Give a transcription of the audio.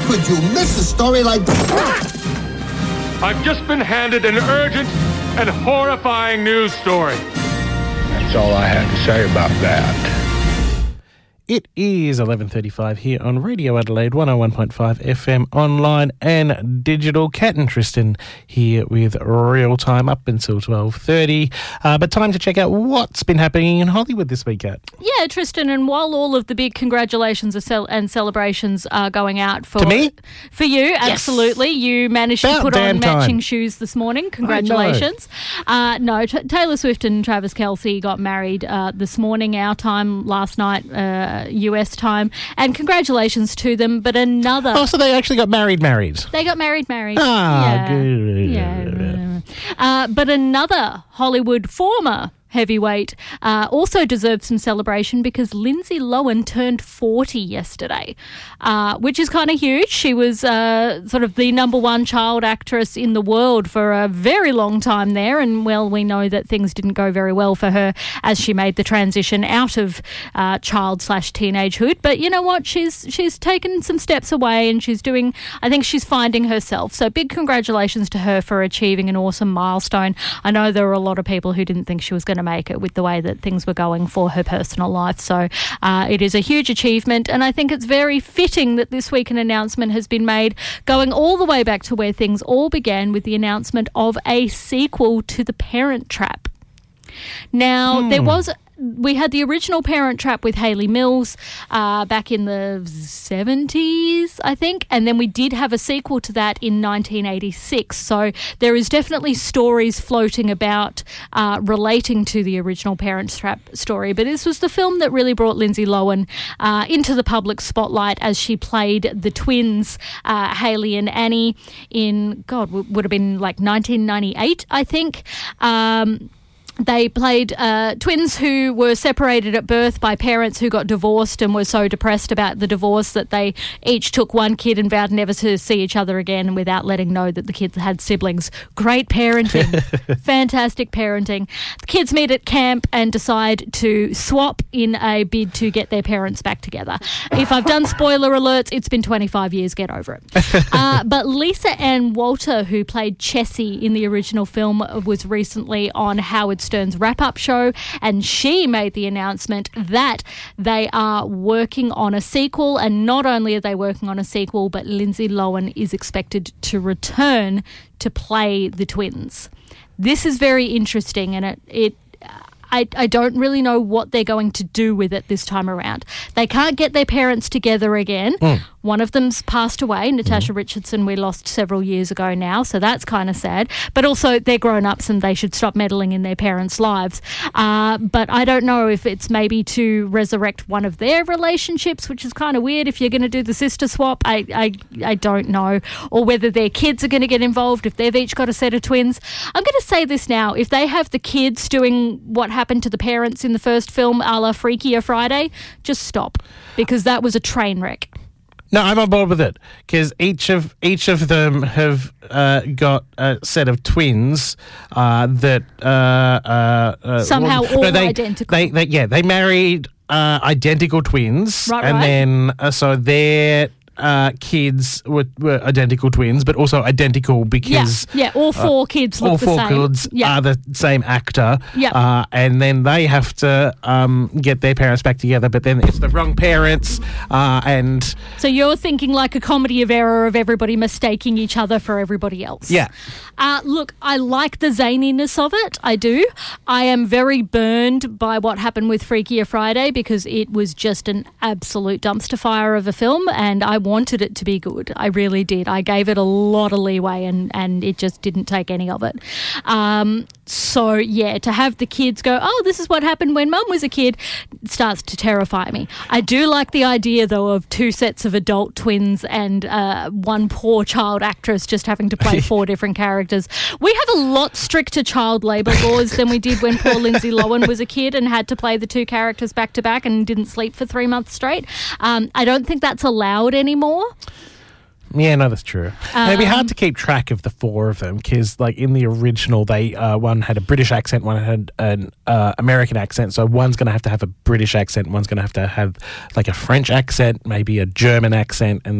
could you miss a story like that? I've just been handed an urgent and horrifying news story. That's all I had to say about that. It is 11:35 here on Radio Adelaide 101.5 FM online and digital. Kat and Tristan here with Real Time up until 12:30. But time to check out what's been happening in Hollywood this week, Kat. Yeah, Tristan, and while all of the big congratulations and celebrations are going out for... To me? For you, absolutely. You managed to put on matching shoes this morning. Congratulations. No, Taylor Swift and Travis Kelce got married this morning, our time, last night, US time, and congratulations to them. But another... Oh, so they actually got married? They got married. Ah, good. Yeah. But another Hollywood former heavyweight also deserves some celebration because Lindsay Lohan turned 40 yesterday, which is kind of huge. She was sort of the number one child actress in the world for a very long time there, and well, we know that things didn't go very well for her as she made the transition out of child/teenagehood. But you know what? She's taken some steps away, and I think she's finding herself. So big congratulations to her for achieving an awesome milestone. I know there were a lot of people who didn't think she was going to make it with the way that things were going for her personal life. So it is a huge achievement, and I think it's very fitting that this week an announcement has been made going all the way back to where things all began with the announcement of a sequel to The Parent Trap. Now, we had the original Parent Trap with Hayley Mills back in the 70s, I think, and then we did have a sequel to that in 1986. So there is definitely stories floating about relating to the original Parent Trap story. But this was the film that really brought Lindsay Lohan into the public spotlight as she played the twins, Hayley and Annie, in, would have been like 1998, I think. They played twins who were separated at birth by parents who got divorced and were so depressed about the divorce that they each took one kid and vowed never to see each other again without letting know that the kids had siblings. Great parenting. Fantastic parenting. The kids meet at camp and decide to swap in a bid to get their parents back together. If I've done spoiler alerts, it's been 25 years. Get over it. But Lisa Ann Walter, who played Chessie in the original film, was recently on Howard Stern's wrap-up show, and she made the announcement that they are working on a sequel, and not only are they working on a sequel, but Lindsay Lohan is expected to return to play the twins. This is very interesting, and I don't really know what they're going to do with it this time around. They can't get their parents together again. One of them's passed away, Natasha Richardson, we lost several years ago now, so that's kind of sad. But also, they're grown-ups and they should stop meddling in their parents' lives. But I don't know if it's maybe to resurrect one of their relationships, which is kind of weird if you're going to do the sister swap. I don't know. Or whether their kids are going to get involved, if they've each got a set of twins. I'm going to say this now. If they have the kids doing what happened to the parents in the first film, a la Freakier Friday, just stop, because that was a train wreck. No, I'm on board with it, because each of them have got a set of twins that somehow identical. They married identical twins, right. Then so their kids were identical twins, but also identical because all four kids look the same. All four kids are the same actor, and then they have to get their parents back together, but then it's the wrong parents, and so you're thinking like a comedy of error of everybody mistaking each other for everybody else. Look, I like the zaniness of it. I do. I am very burned by what happened with Freakier Friday because it was just an absolute dumpster fire of a film, and I wanted it to be good. I really did. I gave it a lot of leeway, and it just didn't take any of it. So, to have the kids go, oh, this is what happened when Mum was a kid, starts to terrify me. I do like the idea, though, of two sets of adult twins and one poor child actress just having to play four different characters. We have a lot stricter child labour laws than we did when poor Lindsay Lohan was a kid and had to play the two characters back to back and didn't sleep for 3 months straight. I don't think that's allowed anymore. Yeah, no, that's true. It'd be hard to keep track of the four of them because, like, in the original, they one had a British accent, one had an American accent. So one's going to have a British accent, one's going to have like a French accent, maybe a German accent, and